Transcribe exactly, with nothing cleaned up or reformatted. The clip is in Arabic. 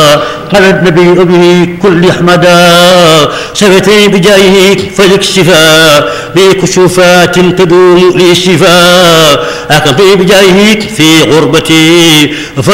قال النبي به كل احمدا شفتي بجاهه فالاكشفاء بكشوفات تدوم للشفاء اكفي بجاهه في غربتي